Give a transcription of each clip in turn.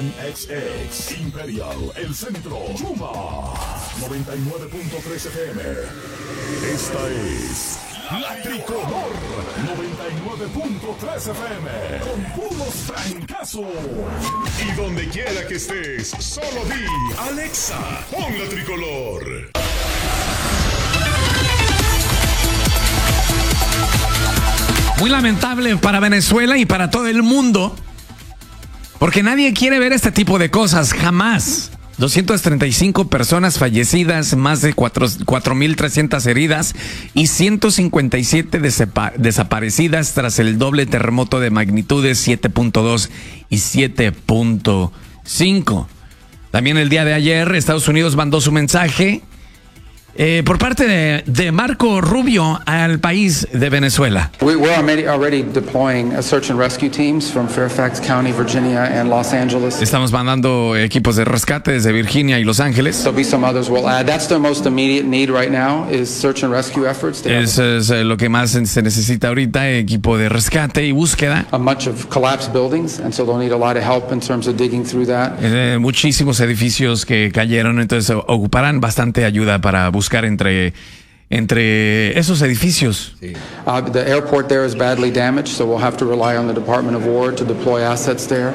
XX, Imperial, El Centro, Yuma, 99.3 FM. Esta es La Tricolor, 99.3 FM, con puros trancazos. Y donde quiera que estés, solo di, Alexa, pon La Tricolor. Muy lamentable para Venezuela y para todo el mundo, porque nadie quiere ver este tipo de cosas, jamás. 235 personas fallecidas, más de 4.300 heridas y 157 desaparecidas tras el doble terremoto de magnitudes 7.2 y 7.5. También el día de ayer, Estados Unidos mandó su mensaje por parte de Marco Rubio al país de Venezuela. We're already deploying search and rescue teams from Fairfax County, Virginia and Los Angeles. Estamos mandando equipos de rescate desde Virginia y Los Ángeles. There'll be some others we'll add. That's their most immediate need right now is search and rescue efforts. Eso es lo que más se necesita ahorita, equipo de rescate y búsqueda. A much of collapsed buildings, and so they'll need a lot of help in terms of digging through that. Muchísimos edificios que cayeron, entonces ocuparán bastante ayuda para buscar entre esos edificios. Sí. The airport there is badly damaged, so we'll have to rely on the Department of War to deploy assets there.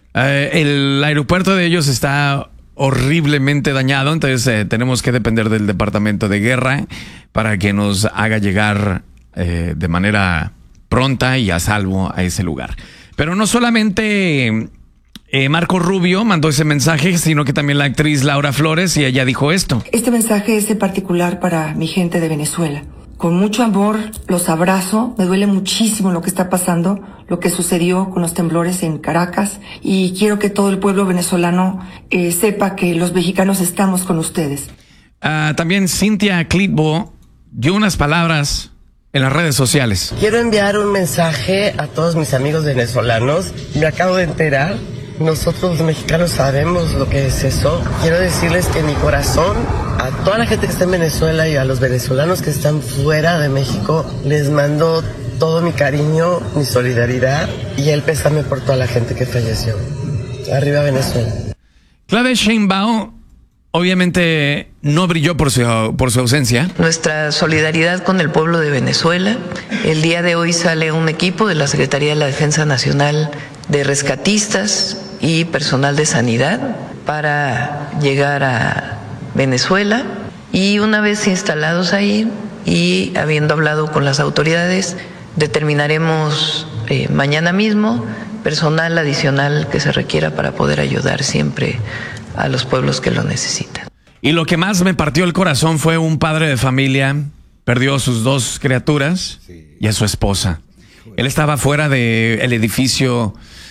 El aeropuerto de ellos está horriblemente dañado, entonces tenemos que depender del Departamento de Guerra para que nos haga llegar de manera pronta y a salvo a ese lugar. Pero no solamente Marco Rubio mandó ese mensaje, sino que también la actriz Laura Flores, y ella dijo esto. Este mensaje es en particular para mi gente de Venezuela. Con mucho amor los abrazo, me duele muchísimo lo que está pasando, lo que sucedió con los temblores en Caracas, y quiero que todo el pueblo venezolano sepa que los mexicanos estamos con ustedes. También Cynthia Clitbo dio unas palabras en las redes sociales. Quiero enviar un mensaje a todos mis amigos venezolanos. Me acabo de enterar. Nosotros los mexicanos sabemos lo que es eso. Quiero decirles que mi corazón, a toda la gente que está en Venezuela y a los venezolanos que están fuera de México, les mando todo mi cariño, mi solidaridad y el pésame por toda la gente que falleció. Arriba Venezuela. Claudia Sheinbaum obviamente no brilló por su ausencia. Nuestra solidaridad con el pueblo de Venezuela. El día de hoy sale un equipo de la Secretaría de la Defensa Nacional de rescatistas y personal de sanidad para llegar a Venezuela, y una vez instalados ahí y habiendo hablado con las autoridades, determinaremos mañana mismo personal adicional que se requiera para poder ayudar siempre a los pueblos que lo necesitan. Y lo que más me partió el corazón fue un padre de familia, perdió a sus dos criaturas y a su esposa. Él estaba fuera del edificio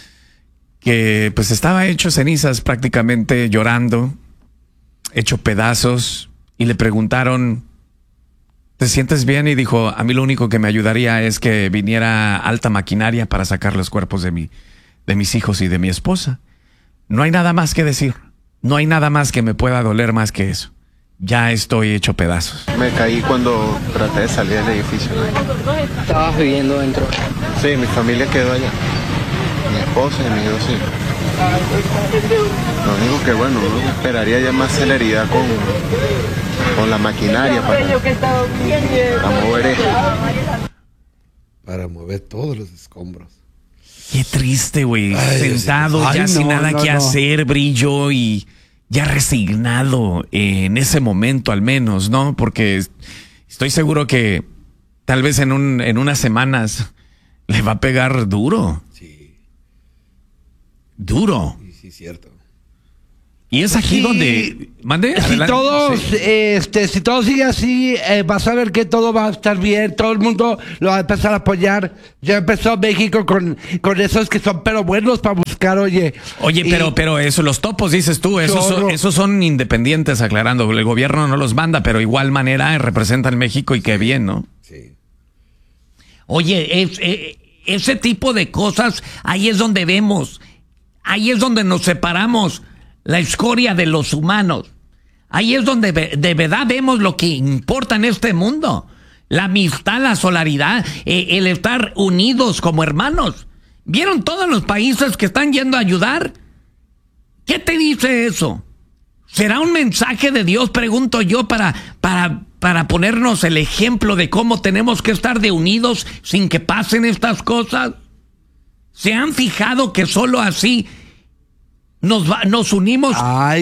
que pues estaba hecho cenizas prácticamente, llorando, hecho pedazos, y le preguntaron, ¿te sientes bien? Y dijo, a mí lo único que me ayudaría es que viniera alta maquinaria para sacar los cuerpos de mis hijos y de mi esposa. No hay nada más que decir, no hay nada más que me pueda doler más que eso. Ya estoy hecho pedazos. Me caí cuando traté de salir del edificio. ¿Estabas viviendo dentro? Sí, mi familia quedó allá. Mi esposa y mis dos hijos. Lo único que bueno, uno esperaría ya más celeridad con la maquinaria para mover esto. Para mover todos los escombros. Qué triste, güey. Sentado, ya sin nada que hacer, Brillo, y ya resignado en ese momento al menos, ¿no? Porque estoy seguro que tal vez en unas semanas le va a pegar duro. Sí. Duro. Sí, cierto. Y es aquí donde... ¿Mande? Si todo sigue así, vas a ver que todo va a estar bien. Todo el mundo lo va a empezar a apoyar. Ya empezó México con esos que son pero buenos para buscar, oye. Oye, pero eso, los topos, dices tú, esos son independientes, aclarando. El gobierno no los manda, pero igual manera representan México, y qué bien, ¿no? Sí. Oye, ese tipo de cosas, ahí es donde vemos, ahí es donde nos separamos. La escoria de los humanos. Ahí es donde de verdad vemos lo que importa en este mundo. La amistad, la solidaridad, el estar unidos como hermanos. ¿Vieron todos los países que están yendo a ayudar? ¿Qué te dice eso? ¿Será un mensaje de Dios, pregunto yo, para ponernos el ejemplo de cómo tenemos que estar de unidos sin que pasen estas cosas? ¿Se han fijado que solo así nos unimos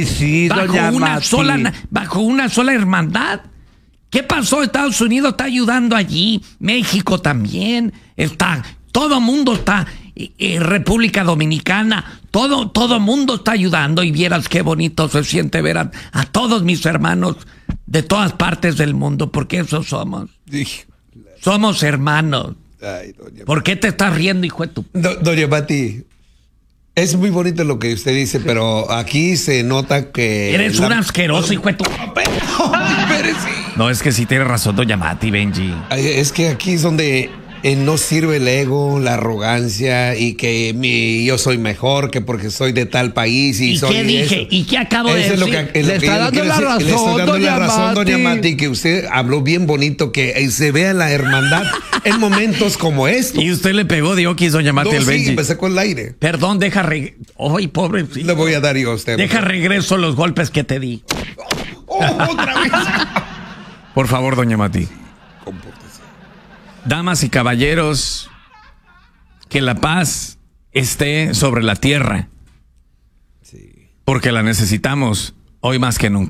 bajo una sola hermandad? ¿Qué pasó? Estados Unidos está ayudando allí, México también está, todo mundo está, República Dominicana, todo mundo está ayudando, y vieras qué bonito se siente ver a todos mis hermanos de todas partes del mundo, porque eso somos. Somos hermanos. Ay, doña ¿Por qué te estás riendo, hijo de tu... Doña Pati, es muy bonito lo que usted dice, pero aquí se nota que... Eres un asqueroso, hijo de tu... No, es que sí tiene razón doña Mati, Benji. Es que aquí es donde no sirve el ego, la arrogancia y que yo soy mejor que porque soy de tal país. ¿Y qué dije? ¿Y qué acabo de decir? Le está dando la razón, le estoy dando la razón, doña Mati. Mati, que usted habló bien bonito, que se vea la hermandad en momentos como estos. Y usted le pegó de oquis, doña Mati, al Benji. Sí, me sacó el aire. Perdón, ¡ay, pobre! Le voy a dar yo a usted. Deja regreso los golpes que te di. Otra vez. Por favor, doña Mati. Damas y caballeros, que la paz esté sobre la tierra. Porque la necesitamos hoy más que nunca.